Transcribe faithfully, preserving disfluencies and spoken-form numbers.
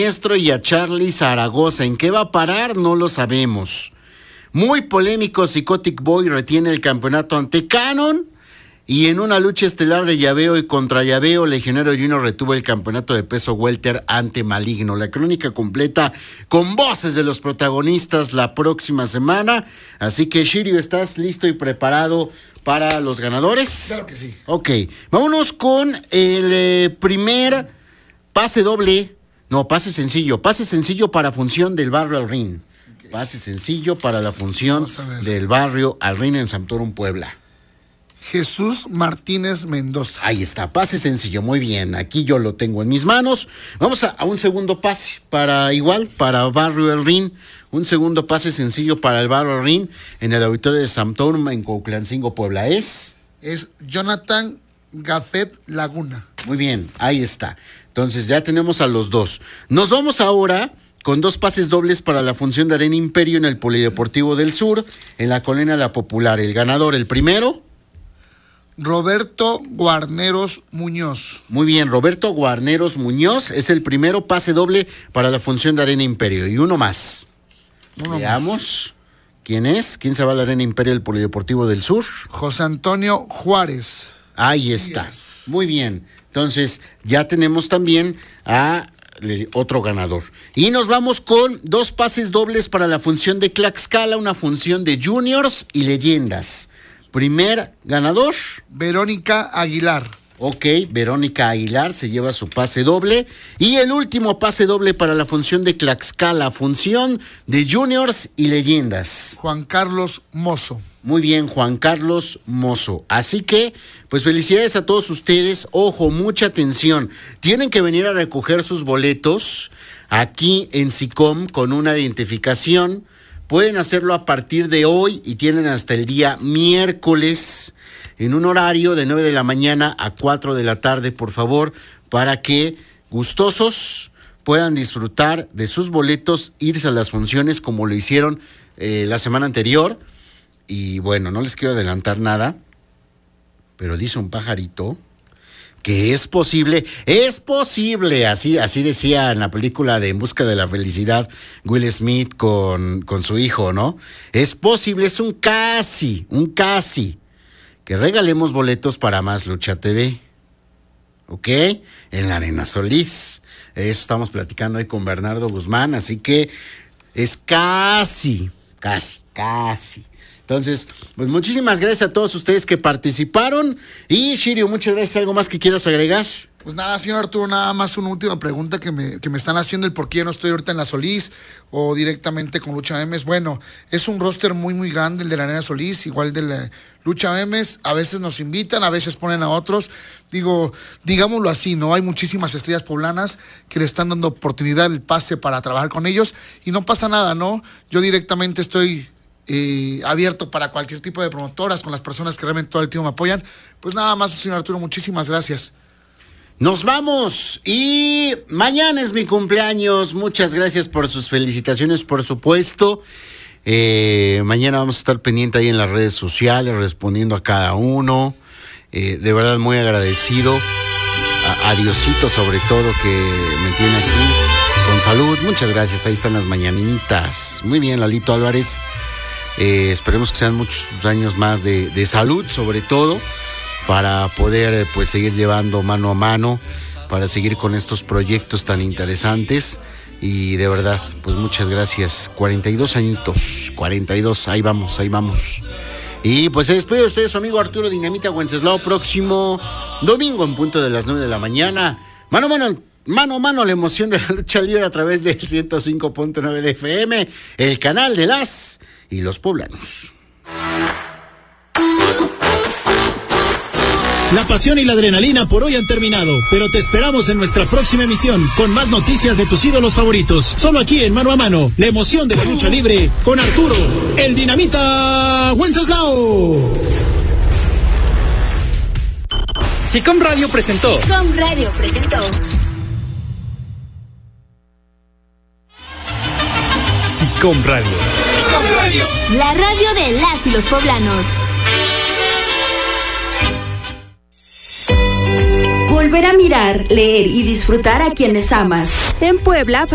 Siniestro y a Charly Zaragoza. ¿En qué va a parar? No lo sabemos. Muy polémico, Psychotic Boy retiene el campeonato ante Canon. Y en una lucha estelar de llaveo y contra llaveo, Legionario Junior retuvo el campeonato de peso welter ante Maligno. La crónica completa con voces de los protagonistas la próxima semana. Así que, Shirio, ¿estás listo y preparado para los ganadores? Claro que sí. Ok, vámonos con el eh, primer pase doble. No, pase sencillo. Pase sencillo para función del barrio al ring. Okay. Pase sencillo para la función del barrio al ring en Santorum, Puebla. Jesús Martínez Mendoza. Ahí está, pase sencillo, muy bien, aquí yo lo tengo en mis manos. Vamos a, a un segundo pase para igual, para Barrio El Rin, un segundo pase sencillo para el Barrio El Rin en el auditorio de Santorum en Cuautlancingo, Puebla. Es es Jonathan Gafet Laguna. Muy bien, ahí está. Entonces ya tenemos a los dos. Nos vamos ahora con dos pases dobles para la función de Arena Imperio en el Polideportivo del Sur, en la Colonia La Popular. El ganador, el primero, Roberto Guarneros Muñoz. Muy bien, Roberto Guarneros Muñoz es el primero pase doble para la función de Arena Imperio. Y uno más. Uno Veamos. Más. ¿Quién es? ¿Quién se va a la Arena Imperio del Polideportivo del Sur? José Antonio Juárez. Ahí está. Yes. Muy bien. Entonces, ya tenemos también a otro ganador. Y nos vamos con dos pases dobles para la función de Tlaxcala, una función de juniors y leyendas. Primer ganador, Verónica Aguilar. Ok, Verónica Aguilar se lleva su pase doble. Y el último pase doble para la función de Tlaxcala, función de juniors y leyendas. Juan Carlos Mozo. Muy bien, Juan Carlos Mozo. Así que, pues felicidades a todos ustedes. Ojo, mucha atención. Tienen que venir a recoger sus boletos aquí en SICOM con una identificación. Pueden hacerlo a partir de hoy y tienen hasta el día miércoles en un horario de nueve de la mañana a cuatro de la tarde, por favor, para que gustosos puedan disfrutar de sus boletos, irse a las funciones como lo hicieron eh, la semana anterior. Y bueno, no les quiero adelantar nada, pero dice un pajarito que es posible, es posible, así, así decía en la película de En Busca de la Felicidad Will Smith con, con su hijo, ¿no? Es posible, es un casi, un casi, que regalemos boletos para Más Lucha T V, ¿ok? En la Arena Solís. Eso estamos platicando hoy con Bernardo Guzmán, así que es casi, casi, casi. Entonces, pues muchísimas gracias a todos ustedes que participaron. Y Shirio, muchas gracias. ¿Algo más que quieras agregar? Pues nada, señor Arturo, nada más una última pregunta que me, que me están haciendo, el por qué no estoy ahorita en la Solís o directamente con Lucha Memes. Bueno, es un roster muy, muy grande el de la Arena Solís, igual de la Lucha Memes. A veces nos invitan, a veces ponen a otros. Digo, digámoslo así, ¿no? Hay muchísimas estrellas poblanas que le están dando oportunidad, el pase para trabajar con ellos y no pasa nada, ¿no? Yo directamente estoy Eh, abierto para cualquier tipo de promotoras, con las personas que realmente todo el tiempo me apoyan. Pues nada más, señor Arturo, muchísimas gracias. Nos vamos y mañana es mi cumpleaños. Muchas gracias por sus felicitaciones, por supuesto. Eh, mañana vamos a estar pendiente ahí en las redes sociales, respondiendo a cada uno. Eh, de verdad muy agradecido a, a Diosito sobre todo que me tiene aquí con salud. Muchas gracias, ahí están las mañanitas. Muy bien, Lalito Álvarez. Eh, esperemos que sean muchos años más de, de salud, sobre todo, para poder pues seguir llevando mano a mano, para seguir con estos proyectos tan interesantes. Y de verdad, pues muchas gracias. cuarenta y dos añitos, cuarenta y dos, ahí vamos, ahí vamos. Y pues se despide de ustedes su amigo Arturo Dinamita Wenceslao, próximo domingo en punto de las nueve de la mañana. Mano a mano, mano a mano, la emoción de la lucha libre a través del ciento cinco punto nueve de F M, el canal de las y los poblanos. La pasión y la adrenalina por hoy han terminado, pero te esperamos en nuestra próxima emisión con más noticias de tus ídolos favoritos. Solo aquí en Mano a Mano, la emoción de la lucha libre con Arturo, el Dinamita Wenceslao. SICOM Radio presentó. SICOM Radio presentó. SICOM Radio. SICOM Radio. La radio de las y los poblanos. Volver a mirar, leer y disfrutar a quienes amas. En Puebla,